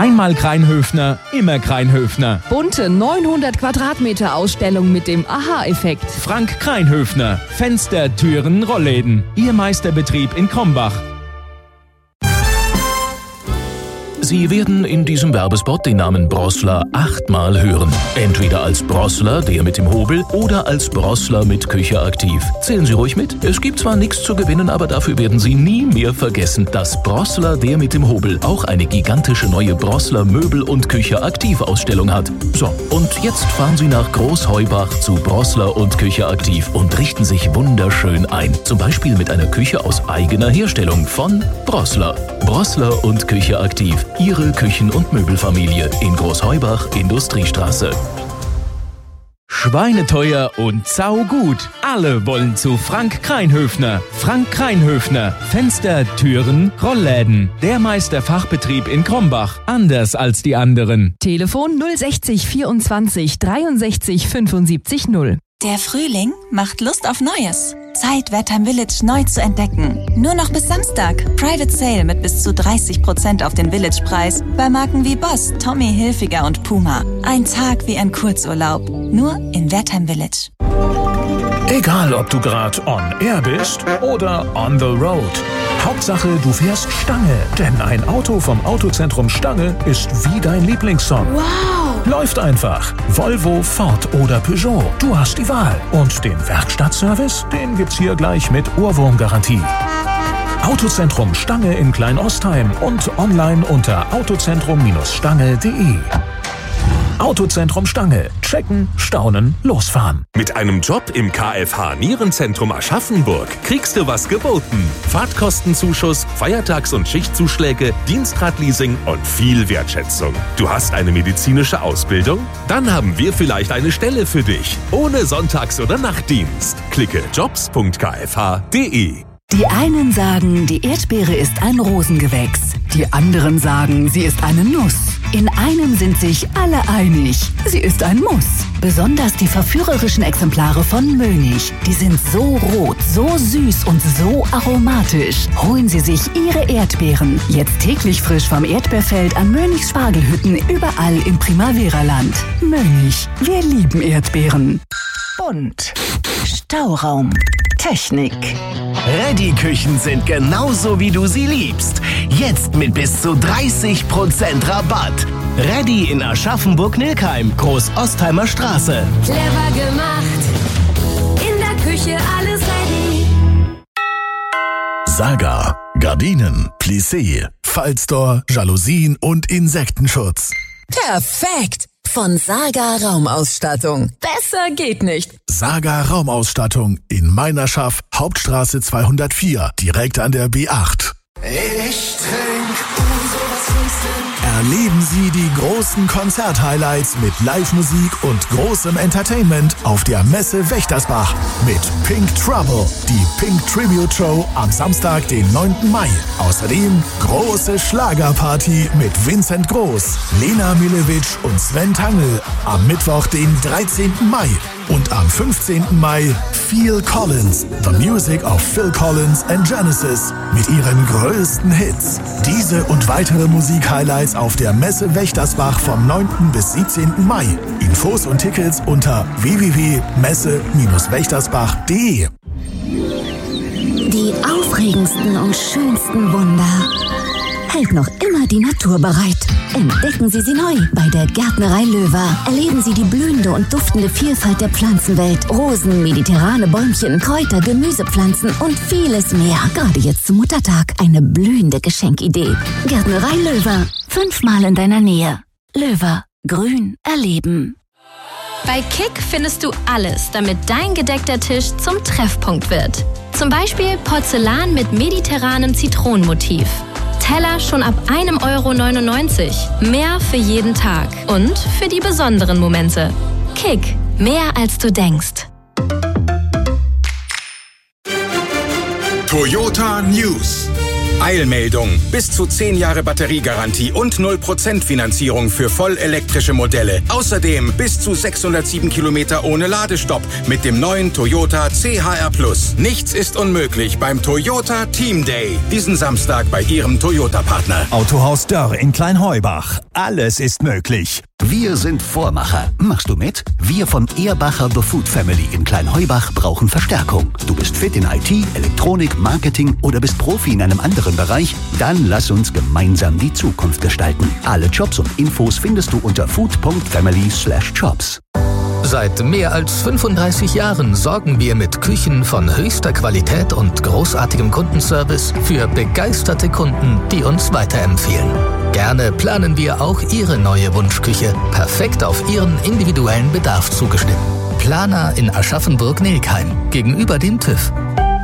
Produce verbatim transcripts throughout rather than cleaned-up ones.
Einmal Kreinhöfner, immer Kreinhöfner. Bunte neunhundert Quadratmeter Ausstellung mit dem Aha-Effekt. Frank Kreinhöfner. Fenster, Türen, Rollläden. Ihr Meisterbetrieb in Krombach. Sie werden in diesem Werbespot den Namen Brossler achtmal hören. Entweder als Brossler, der mit dem Hobel, oder als Brossler mit Küche aktiv. Zählen Sie ruhig mit. Es gibt zwar nichts zu gewinnen, aber dafür werden Sie nie mehr vergessen, dass Brossler, der mit dem Hobel, auch eine gigantische neue Brossler Möbel- und Küche aktiv Ausstellung hat. So, und jetzt fahren Sie nach Großheubach zu Brossler und Küche aktiv und richten sich wunderschön ein. Zum Beispiel mit einer Küche aus eigener Herstellung von Brossler. Brossler und Küche aktiv. Ihre Küchen- und Möbelfamilie in Großheubach, Industriestraße. Schweineteuer und saugut. Alle wollen zu Frank Kreinhöfner. Frank Kreinhöfner. Fenster, Türen, Rollläden. Der Meisterfachbetrieb in Krombach. Anders als die anderen. Telefon null sechzig vierundzwanzig dreiundsechzig fünfundsiebzig null. Der Frühling macht Lust auf Neues. Zeit, Wertheim Village neu zu entdecken. Nur noch bis Samstag. Private Sale mit bis zu dreißig Prozent auf den Village-Preis bei Marken wie Boss, Tommy Hilfiger und Puma. Ein Tag wie ein Kurzurlaub. Nur in Wertheim Village. Egal, ob du gerade on air bist oder on the road. Hauptsache, du fährst Stange. Denn ein Auto vom Autozentrum Stange ist wie dein Lieblingssong. Wow! Läuft einfach. Volvo, Ford oder Peugeot. Du hast die Wahl. Und den Werkstattservice, den gibt's hier gleich mit Ohrwurmgarantie. Autozentrum Stange in Kleinostheim und online unter autozentrum Stange punkt de. Autozentrum Stange. Checken, staunen, losfahren. Mit einem Job im K F H Nierenzentrum Aschaffenburg kriegst du was geboten. Fahrtkostenzuschuss, Feiertags- und Schichtzuschläge, Dienstradleasing und viel Wertschätzung. Du hast eine medizinische Ausbildung? Dann haben wir vielleicht eine Stelle für dich. Ohne Sonntags- oder Nachtdienst. Klicke jobs punkt k f h punkt de. Die einen sagen, die Erdbeere ist ein Rosengewächs. Die anderen sagen, sie ist eine Nuss. In einem sind sich alle einig. Sie ist ein Muss. Besonders die verführerischen Exemplare von Mönig. Die sind so rot, so süß und so aromatisch. Holen Sie sich Ihre Erdbeeren. Jetzt täglich frisch vom Erdbeerfeld an Mönigs Spargelhütten überall im Primavera-Land. Mönig. Wir lieben Erdbeeren. Bunt. Stauraum. Technik. Ready-Küchen sind genauso, wie du sie liebst. Jetzt mit bis zu dreißig Prozent Rabatt. Ready in Aschaffenburg-Nilkheim, Groß-Ostheimer Straße. Clever gemacht. In der Küche alles ready. Saga. Gardinen, Plissé, Fallstore, Jalousien und Insektenschutz. Perfekt! Von Saga Raumausstattung. Besser geht nicht. Saga Raumausstattung in Meinerschaft, Hauptstraße zweihundertvier, direkt an der B acht. Ich trink Uso, was willst du? Erleben Sie die großen Konzert-Highlights mit Live-Musik und großem Entertainment auf der Messe Wächtersbach mit Pink Trouble, die Pink Tribute Show am Samstag, den neunten Mai. Außerdem große Schlagerparty mit Vincent Groß, Lena Milewitsch und Sven Tangl am Mittwoch, den dreizehnten Mai. Und am fünfzehnten Mai Phil Collins, The Music of Phil Collins and Genesis mit ihren größten Hits. Diese und weitere Musik-Highlights auf der Messe Wächtersbach vom neunten bis siebzehnten Mai. Infos und Tickets unter w w w punkt messe Bindestrich wächtersbach punkt de. Die aufregendsten und schönsten Wunder hält noch immer die Natur bereit. Entdecken Sie sie neu bei der Gärtnerei Löwer. Erleben Sie die blühende und duftende Vielfalt der Pflanzenwelt. Rosen, mediterrane Bäumchen, Kräuter, Gemüsepflanzen und vieles mehr. Gerade jetzt zum Muttertag eine blühende Geschenkidee. Gärtnerei Löwer. Fünfmal in deiner Nähe. Löwer. Grün erleben. Bei Kick findest du alles, damit dein gedeckter Tisch zum Treffpunkt wird. Zum Beispiel Porzellan mit mediterranem Zitronenmotiv. Teller schon ab ein Euro neunundneunzig. Mehr für jeden Tag und für die besonderen Momente. Kick. Mehr als du denkst. Toyota News. Eilmeldung. Bis zu zehn Jahre Batteriegarantie und null Prozent Finanzierung für vollelektrische Modelle. Außerdem bis zu sechshundertsieben Kilometer ohne Ladestopp mit dem neuen Toyota C H R Plus. Nichts ist unmöglich beim Toyota Team Day. Diesen Samstag bei Ihrem Toyota-Partner. Autohaus Dörr in Kleinheubach. Alles ist möglich. Wir sind Vormacher. Machst du mit? Wir von Ehrbacher The Food Family in Kleinheubach brauchen Verstärkung. Du bist fit in I T, Elektronik, Marketing oder bist Profi in einem anderen Bereich? Dann lass uns gemeinsam die Zukunft gestalten. Alle Jobs und Infos findest du unter food punkt family slash jobs. Seit mehr als fünfunddreißig Jahren sorgen wir mit Küchen von höchster Qualität und großartigem Kundenservice für begeisterte Kunden, die uns weiterempfehlen. Gerne planen wir auch Ihre neue Wunschküche, perfekt auf Ihren individuellen Bedarf zugeschnitten. Planer in Aschaffenburg-Nelkheim, gegenüber dem TÜV.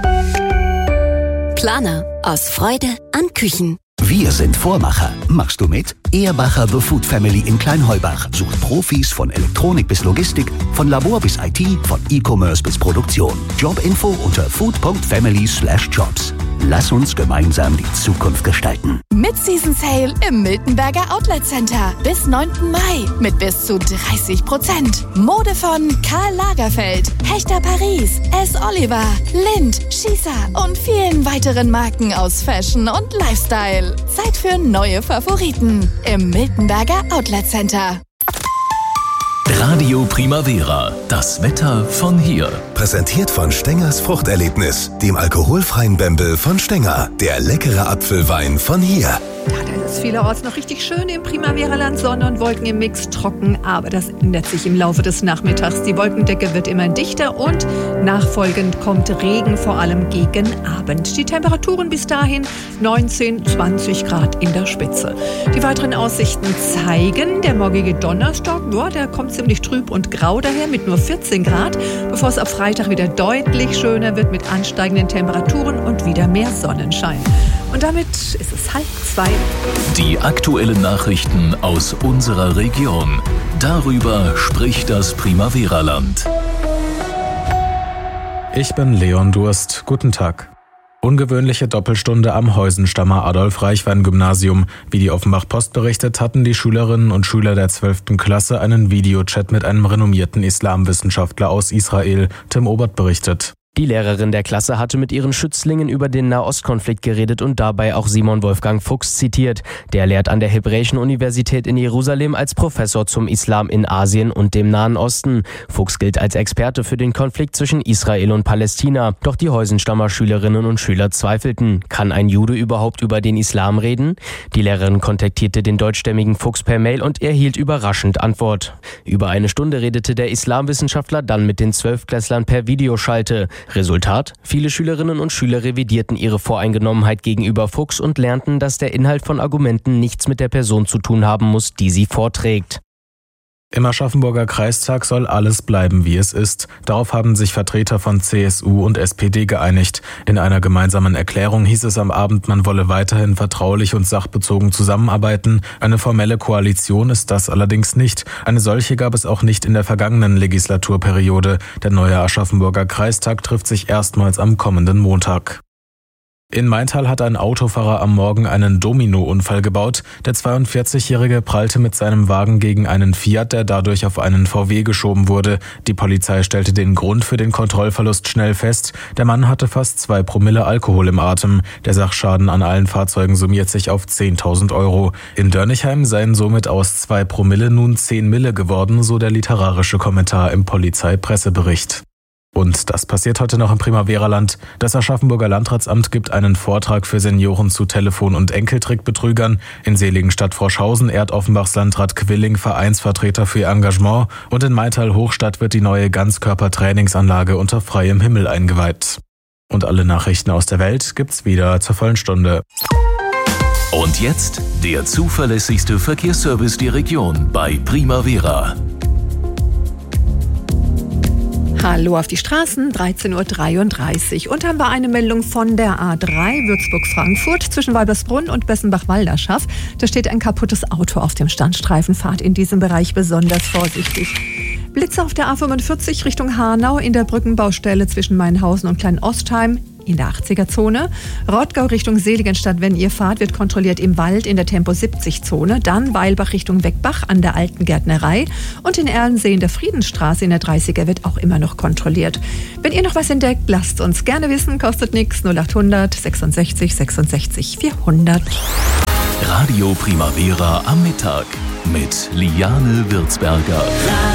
Planer, aus Freude an Küchen. Wir sind Vormacher. Machst du mit? Ehrbacher The Food Family in Kleinheubach sucht Profis von Elektronik bis Logistik, von Labor bis I T, von E-Commerce bis Produktion. Jobinfo unter food punkt family slash jobs. Lass uns gemeinsam die Zukunft gestalten. Mid-Season Sale im Miltenberger Outlet Center bis neunten Mai mit bis zu dreißig Prozent. Mode von Karl Lagerfeld, Hechter Paris, S. Oliver, Lind, Schießer und vielen weiteren Marken aus Fashion und Lifestyle. Zeit für neue Favoriten im Miltenberger Outlet Center. Radio Primavera, das Wetter von hier. Präsentiert von Stengers Fruchterlebnis, dem alkoholfreien Bembel von Stenger. Der leckere Apfelwein von hier. Ja, dann ist vielerorts noch richtig schön im Primavera-Land, Sonne und Wolken im Mix, trocken, aber das ändert sich im Laufe des Nachmittags. Die Wolkendecke wird immer dichter und nachfolgend kommt Regen, vor allem gegen Abend. Die Temperaturen bis dahin neunzehn, zwanzig Grad in der Spitze. Die weiteren Aussichten zeigen, der morgige Donnerstag, ja, der kommt ziemlich trüb und grau daher mit nur vierzehn Grad, bevor es ab Freitag wieder deutlich schöner wird mit ansteigenden Temperaturen und wieder mehr Sonnenschein. Und damit ist es halb zwei. Die aktuellen Nachrichten aus unserer Region. Darüber spricht das Primavera-Land. Ich bin Leon Durst. Guten Tag. Ungewöhnliche Doppelstunde am Heusenstammer Adolf-Reichwein-Gymnasium. Wie die Offenbach-Post berichtet, hatten die Schülerinnen und Schüler der zwölften Klasse einen Videochat mit einem renommierten Islamwissenschaftler aus Israel. Tim Obert berichtet. Die Lehrerin der Klasse hatte mit ihren Schützlingen über den Nahostkonflikt geredet und dabei auch Simon Wolfgang Fuchs zitiert. Der lehrt an der Hebräischen Universität in Jerusalem als Professor zum Islam in Asien und dem Nahen Osten. Fuchs gilt als Experte für den Konflikt zwischen Israel und Palästina. Doch die Heusenstammer Schülerinnen und Schüler zweifelten. Kann ein Jude überhaupt über den Islam reden? Die Lehrerin kontaktierte den deutschstämmigen Fuchs per Mail und erhielt überraschend Antwort. Über eine Stunde redete der Islamwissenschaftler dann mit den Zwölftklässlern per Videoschalte. Resultat? Viele Schülerinnen und Schüler revidierten ihre Voreingenommenheit gegenüber Fuchs und lernten, dass der Inhalt von Argumenten nichts mit der Person zu tun haben muss, die sie vorträgt. Im Aschaffenburger Kreistag soll alles bleiben, wie es ist. Darauf haben sich Vertreter von C S U und S P D geeinigt. In einer gemeinsamen Erklärung hieß es am Abend, man wolle weiterhin vertraulich und sachbezogen zusammenarbeiten. Eine formelle Koalition ist das allerdings nicht. Eine solche gab es auch nicht in der vergangenen Legislaturperiode. Der neue Aschaffenburger Kreistag trifft sich erstmals am kommenden Montag. In Maintal hat ein Autofahrer am Morgen einen Domino-Unfall gebaut. Der zweiundvierzigjährige prallte mit seinem Wagen gegen einen Fiat, der dadurch auf einen V W geschoben wurde. Die Polizei stellte den Grund für den Kontrollverlust schnell fest. Der Mann hatte fast zwei Promille Alkohol im Atem. Der Sachschaden an allen Fahrzeugen summiert sich auf zehntausend Euro. In Dörnigheim seien somit aus zwei Promille nun zehn Mille geworden, so der literarische Kommentar im Polizeipressebericht. Und das passiert heute noch im Primavera-Land. Das Aschaffenburger Landratsamt gibt einen Vortrag für Senioren zu Telefon- und Enkeltrickbetrügern. In Seligenstadt-Froschhausen ehrt Offenbachs Landrat Quilling Vereinsvertreter für ihr Engagement. Und in Maintal-Hochstadt wird die neue Ganzkörper-Trainingsanlage unter freiem Himmel eingeweiht. Und alle Nachrichten aus der Welt gibt's wieder zur vollen Stunde. Und jetzt der zuverlässigste Verkehrsservice der Region bei Primavera. Hallo auf die Straßen, dreizehn Uhr dreiunddreißig. Und haben wir eine Meldung von der A drei Würzburg-Frankfurt zwischen Walbersbrunn und Bessenbach-Walderschaff. Da steht ein kaputtes Auto auf dem Standstreifen. Fahrt in diesem Bereich besonders vorsichtig. Blitze auf der A fünfundvierzig Richtung Hanau in der Brückenbaustelle zwischen Mainhausen und Kleinostheim. in der achtziger-Zone. Rottgau Richtung Seligenstadt, wenn ihr fahrt, wird kontrolliert im Wald in der Tempo siebzig-Zone. Dann Weilbach Richtung Weckbach an der Alten Gärtnerei. Und in Erlensee in der Friedensstraße in der dreißiger wird auch immer noch kontrolliert. Wenn ihr noch was entdeckt, lasst uns gerne wissen. Kostet nichts. null achthundert sechsundsechzig sechsundsechzig vierhundert. Radio Primavera am Mittag mit Liane Würzberger.